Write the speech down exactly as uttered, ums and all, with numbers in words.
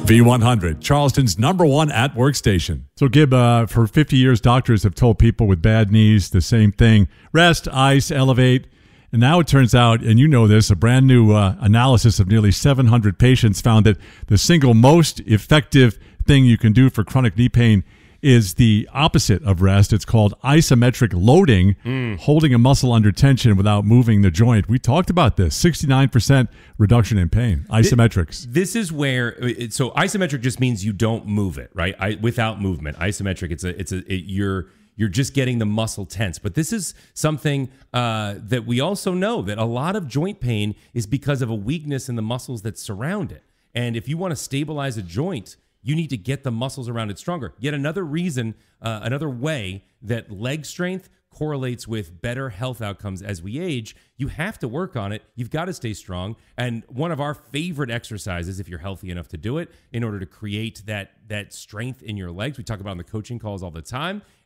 V one hundred, Charleston's number one at work station. So, Gib, uh, for fifty years, doctors have told people with bad knees the same thing: rest, ice, elevate. And now it turns out, and you know this, a brand new uh, analysis of nearly seven hundred patients found that the single most effective thing you can do for chronic knee pain is the opposite of rest. It's called isometric loading, mm. holding a muscle under tension without moving the joint. We talked about this, sixty-nine percent reduction in pain, isometrics. This is where, so isometric just means you don't move it, right? I, without movement. Isometric, it's a, it's a, it, you're, you're just getting the muscle tense. But this is something uh, that we also know, that a lot of joint pain is because of a weakness in the muscles that surround it. And if you want to stabilize a joint, you need to get the muscles around it stronger. Yet another reason, uh, another way that leg strength correlates with better health outcomes as we age. You have to work on it. You've got to stay strong. And one of our favorite exercises, if you're healthy enough to do it, in order to create that, that strength in your legs, we talk about on the coaching calls all the time,